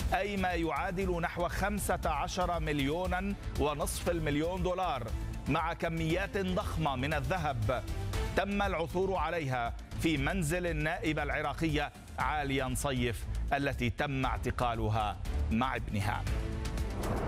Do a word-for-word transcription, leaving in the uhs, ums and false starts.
أي ما يعادل نحو خمسة عشر مليونا ونصف المليون دولار، مع كميات ضخمة من الذهب تم العثور عليها في منزل النائبة العراقية عالية نصيف التي تم اعتقالها مع ابنها.